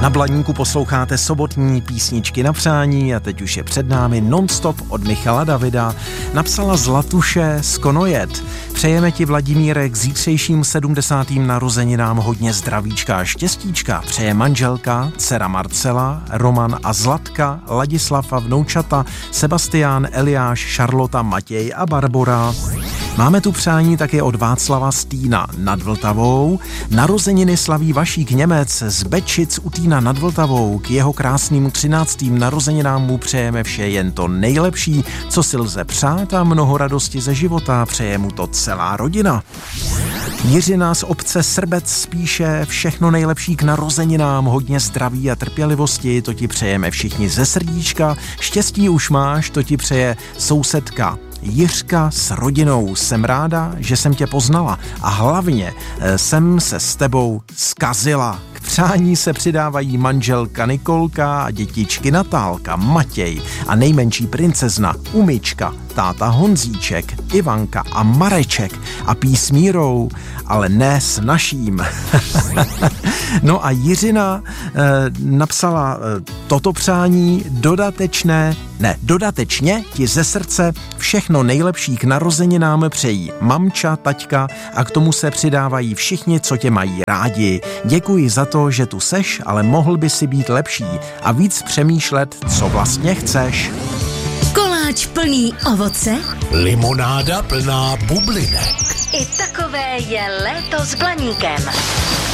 Na Blaníku posloucháte sobotní písničky na přání a teď už je před námi Non-stop od Michala Davida. Napsala Zlatuše z Konojet. Přejeme ti, Vladimíre, k zítřejším 70. narozeninám hodně zdravíčka a štěstíčka. Přeje manželka, dcera Marcela, Roman a Zlatka, Ladislav a vnoučata, Sebastián, Eliáš, Šarlota, Matěj a Barbora. Máme tu přání také od Václava Stýna nad Vltavou. Narozeniny slaví Vašík Němec z Bečic u Týna nad Vltavou. K jeho krásným 13. narozeninám mu přejeme vše jen to nejlepší, co si lze přát, a mnoho radosti ze života. Přeje mu to celá rodina. Jiřina z obce Srbec spíše všechno nejlepší k narozeninám, hodně zdraví a trpělivosti, to ti přejeme všichni ze srdíčka. Štěstí už máš, to ti přeje sousedka Jiřka s rodinou. Jsem ráda, že jsem tě poznala a hlavně jsem se s tebou zkazila. K přání se přidávají manželka Nikolka a dětičky Natálka, Matěj a nejmenší princezna Umička, táta Honzíček, Ivanka a Mareček a písmírou, ale ne s naším. No a Jiřina napsala toto přání: dodatečně ti ze srdce všechno nejlepší k narozeninám přejí mamča, taťka a k tomu se přidávají všichni, co tě mají rádi. Děkuji za to, že tu seš, ale mohl by si být lepší a víc přemýšlet, co vlastně chceš. Koláč plný ovoce, limonáda plná bublinek. I takové je léto s Blaníkem.